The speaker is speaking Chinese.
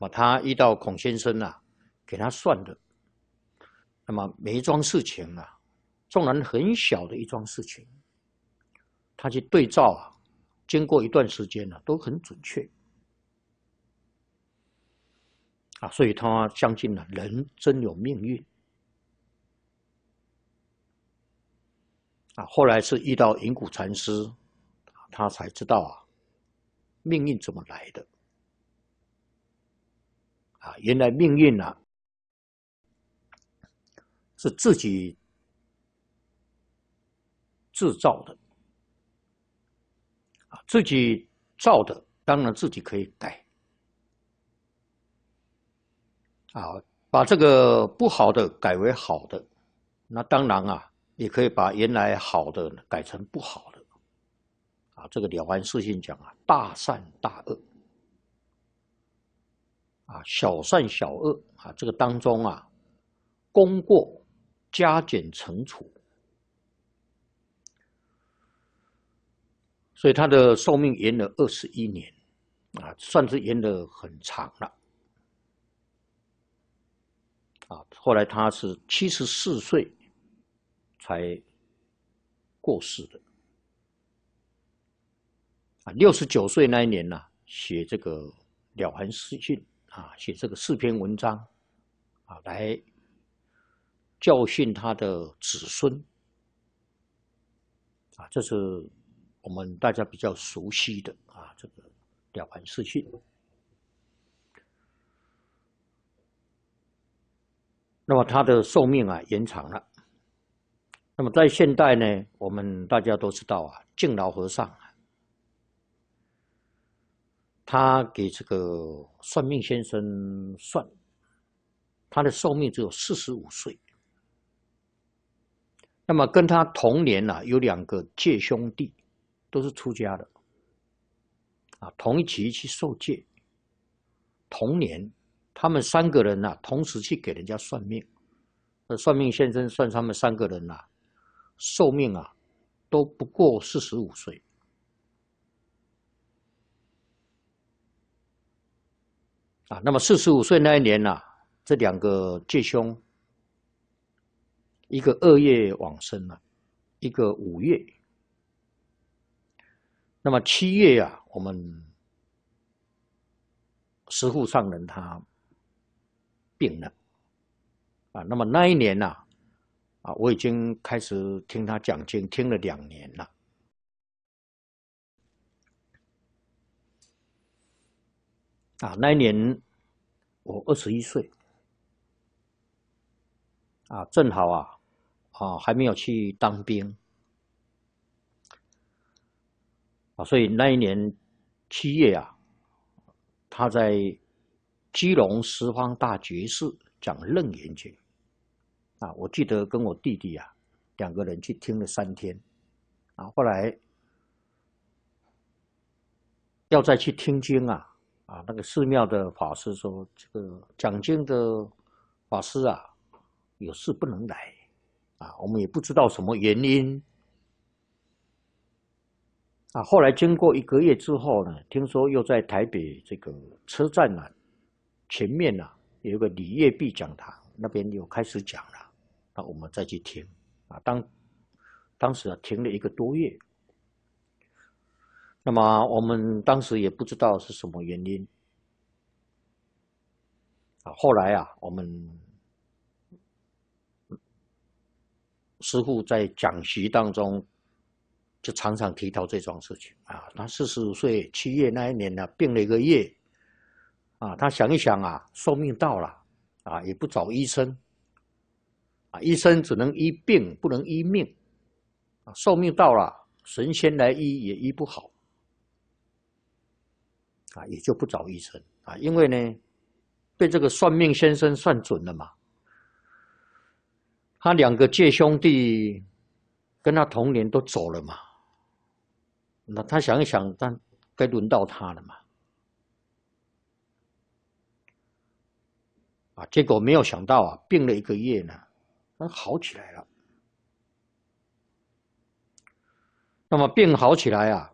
他遇到孔先生啊，给他算的，那么每一桩事情啊，纵然很小的一桩事情，他去对照啊，经过一段时间呢，都很准确啊，所以他相信呢，人真有命运啊。后来是遇到云谷禅师，他才知道啊，命运怎么来的啊？原来命运啊，是自己制造的啊，自己造的，当然自己可以改啊，把这个不好的改为好的，那当然啊，也可以把原来好的改成不好的啊。这个了凡四训讲啊，大善大恶啊，小善小恶啊，这个当中啊，功过加减乘除，所以他的寿命延了21年啊，算是延得很长了啊。后来他是74岁才过世的啊，69岁那一年呢，写这个了凡四训啊，写这个4篇文章啊，来教训他的子孙啊，这是我们大家比较熟悉的啊，这个了凡四训。那么他的寿命啊延长了。那么在现代呢，我们大家都知道啊，敬老和尚啊，他给这个算命先生算，他的寿命只有45岁。那么跟他同年啊，有2个戒兄弟，都是出家的啊，同一期去受戒。同年，他们3个人啊，同时去给人家算命。算命先生算他们3个人啊，寿命啊都不过45岁。啊，那么45岁那一年啊，这2个戒兄，一个2月往生了，一个5月。那么7月啊，我们师父上人他病了啊。那么那一年啊，我已经开始听他讲经，听了2年了。啊，那一年我21岁啊，正好还没有去当兵啊，所以那一年7月啊，他在基隆十方大觉寺讲楞严经啊，我记得跟我弟弟啊2个人去听了3天啊，后来要再去听经啊，那个寺庙的法师说，这个讲经的法师啊，有事不能来啊，我们也不知道什么原因啊。后来经过1个月之后呢，听说又在台北这个车站啊前面啊有一个李业碧讲堂，那边又开始讲了，那我们再去听啊。当时啊停了1个多月。那么我们当时也不知道是什么原因啊。后来啊，我们师父在讲习当中就常常提到这桩事情啊。他45岁7月那一年呢，病了1个月啊。他想一想啊，寿命到了啊，也不找医生啊，医生只能医病，不能医命啊。寿命到了，神仙来医也医不好。啊，也就不找医生啊，因为呢，被这个算命先生算准了嘛。他2个戒兄弟跟他同年都走了嘛，那他想一想，但该轮到他了嘛。啊，结果没有想到啊，病了1个月呢，他好起来了。那么病好起来啊，